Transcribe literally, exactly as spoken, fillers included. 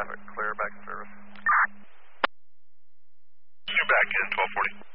traffic, clear back in service. You back in twelve forty.